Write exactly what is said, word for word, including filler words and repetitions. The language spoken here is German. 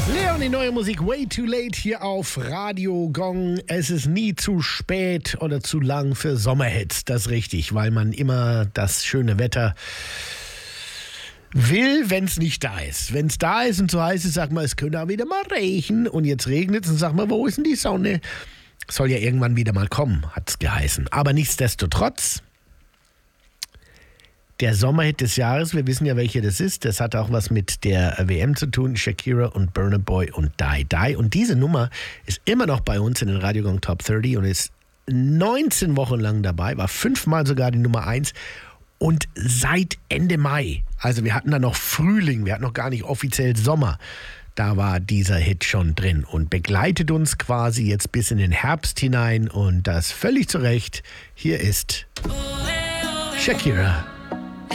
Leon, die neue Musik Way Too Late hier auf Radio Gong. Es ist nie zu spät oder zu lang für Sommerhits, das ist richtig, weil man immer das schöne Wetter will, wenn es nicht da ist. Wenn es da ist und so heißt es, sag mal, es könnte auch wieder mal regnen und jetzt regnet es und sag mal, wo ist denn die Sonne? Soll ja irgendwann wieder mal kommen, hat es geheißen. Aber nichtsdestotrotz, der Sommerhit des Jahres, wir wissen ja, welcher das ist, das hat auch was mit der W M zu tun, Shakira und Burna Boy und Die Die. Und diese Nummer ist immer noch bei uns in den Radio Gong Top dreißig und ist neunzehn Wochen lang dabei, war fünfmal sogar die Nummer eins und seit Ende Mai, also wir hatten da noch Frühling, wir hatten noch gar nicht offiziell Sommer, da war dieser Hit schon drin und begleitet uns quasi jetzt bis in den Herbst hinein und das völlig zu Recht. Hier ist Shakira.